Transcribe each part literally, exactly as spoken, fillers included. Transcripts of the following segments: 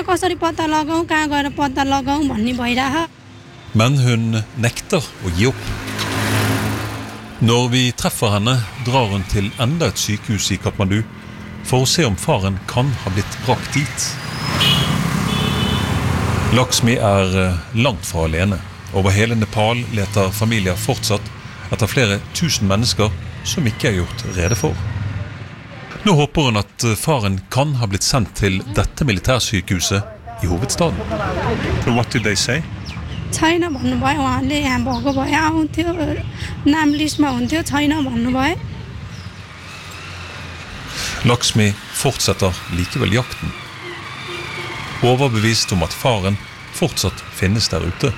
त कसरी पत्ता लगाऊ कहाँ गएर पत्ता लगाऊ भन्ने भइरह Men hun nekter å gi opp. Når vi treffer henne, drar hun til enda et sykehus i Kathmandu for å se om faren kan ha blitt brakt dit. Lakshmi er langt fra alene. Over hele Nepal leter familier fortsatt etter flere tusen mennesker som ikke er gjort rede for. Nå håper hun at faren kan ha blitt sendt til dette militærsykehuset i hovedstaden. So what did they say? छैन भन्नुभयो उहाँले यहाँ भएको भए आउँथ्यो नाम लिस्टमा हुन्थ्यो छैन भन्नुभयो Lakshmi fortsetter likevel jakten. Overbevist om at faren fortsatt finnes der ute.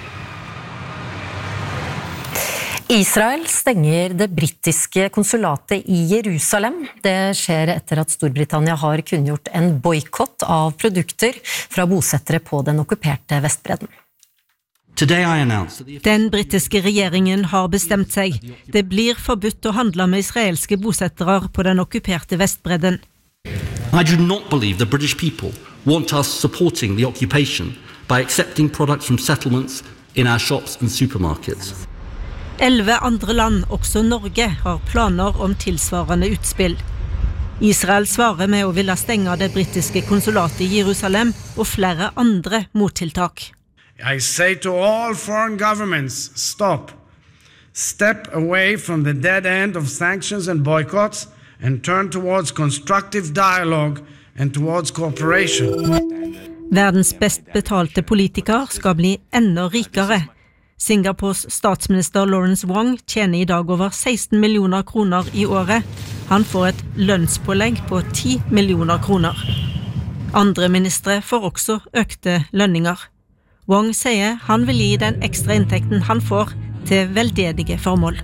Israel stenger det brittiske konsulatet i Jerusalem. Det skjer etter at Storbritannia har kunngjort en boykott av produkter fra bosettere på den okkuperte Vestbredden. Den britiske regjeringen har bestemt seg. Det blir forbudt å handle med israelske bosettere på den okkuperte Vestbredden. I do not believe the British people want us supporting the occupation by accepting products from settlements in our shops and supermarkets. Elleve andre land, også Norge, har planer om tilsvarende utspill. Israel svarer med å ville stenge det britiske konsulatet i Jerusalem og flere andre mottiltak. I say to all foreign governments, stop. Step away from the dead end of sanctions and boycotts and turn towards constructive dialogue and towards cooperation. Verdens best betalte politiker skal bli enda rikere. Singapores statsminister Lawrence Wong tjener i dag over seksten millioner kroner i året. Han får et lønnspålegg på ti millioner kroner. Andre ministre får også økte lønninger. Wong sier han vil gi den ekstra inntekten han får til veldedige formål.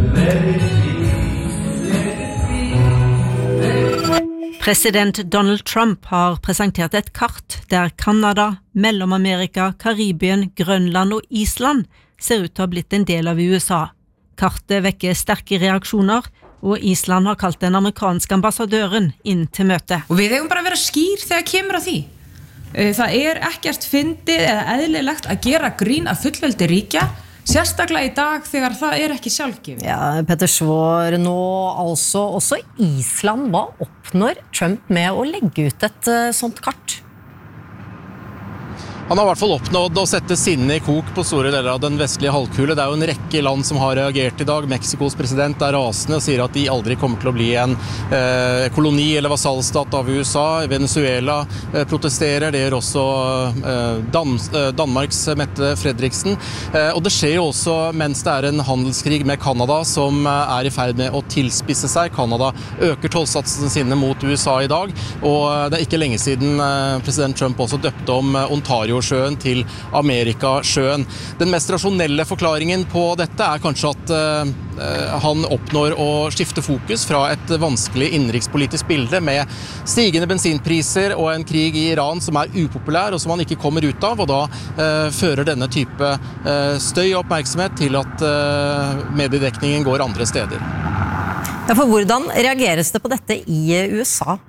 President Donald Trump har presentert et kart der Kanada, Mellom-Amerika, Karibien, Grønland og Island ser ut til å ha blitt en del av U S A. Kartet vekker sterke reaksjoner, og Island har kalt den amerikanske ambassadøren inn til møte. Og við eigum bara að vera skýr þegar kemur að því. Það er ekkert fyndið eða eðlilegt að gera grín að fullveldi ríkja, sérstaklega í dag þegar það er ekki sjálfgefið. Ja, Petter Svår, nå altså også Island, hva oppnår Trump med å legge ut et sånt kart? Han har i hvert fall oppnådd å sette sinne i kok på store deler av den vestlige halvkule. Det er jo en rekke land som har reagert i dag. Mexikos president er rasende og sier at de aldri kommer til å bli en eh, koloni eller vasallstat av U S A. Venezuela eh, protesterer, det gjør også eh, Dan eh, Danmarks Mette Fredriksen. Eh, og det skjer jo også mens det er en handelskrig med Kanada som eh, er i ferd med å tilspisse seg. Kanada øker tollsatsene sine mot U S A i dag, og eh, det er ikke lenge siden eh, president Trump også døpte om eh, Ontario sjøen til Amerikasjøen. Den mest rasjonelle forklaringen på dette er kanskje at uh, han oppnår å skifte fokus fra et vanskelig innenrikspolitisk bilde med stigende bensinpriser og en krig i Iran som er upopulær og som han ikke kommer ut av, og da uh, fører denne type uh, støy og oppmerksomhet til at uh, mediedekningen går andre steder. Ja, for hvordan reageres det på dette i U S A?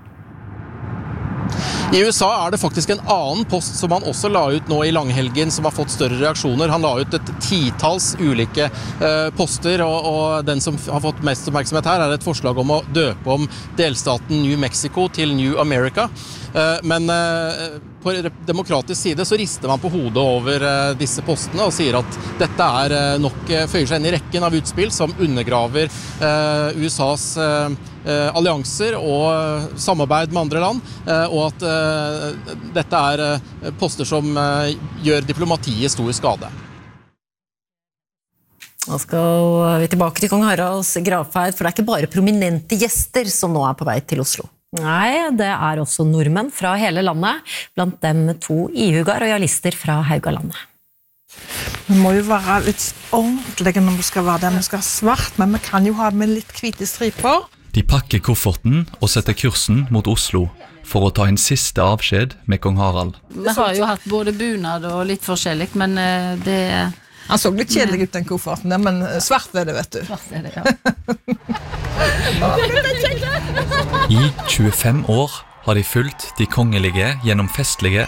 I U S A er det faktisk en annen post som han også la ut nå i langhelgen som har fått større reaksjoner. Han la ut et titals ulike eh, poster, og, og den som har fått mest oppmerksomhet her er et forslag om å døpe om delstaten New Mexico til New America. Eh, men eh, på demokratisk side så rister man på hodet over eh, disse postene og sier at dette er eh, nok eh, føyer seg inn i rekken av utspill som undergraver eh, U S A's eh, eh, allianser og eh, samarbeid med andre land, eh, og at eh, dette er eh, poster som eh, gjør diplomatiet stor skade. Nå skal vi tilbake til kong Haralds gravferd, for det er ikke bare prominente gjester som nå er på vei til Oslo. Nei, det er også nordmenn fra hele landet, blant dem to ihuga royalister fra Haugalandet. Vi må jo være litt ordentlige når vi skal være der. Vi skal ha svart, men vi kan jo ha med litt hvite striper. De pakker kofferten og setter kursen mot Oslo for å ta en siste avskjed med kong Harald. Vi har jo hatt både bunad og litt forskjellig, men det... Han så litt kjedelig ut den kofferten, men svart er det, vet du. Svart er det, ja. I tjuefem år har de fulgt de kongelige gjennom festlige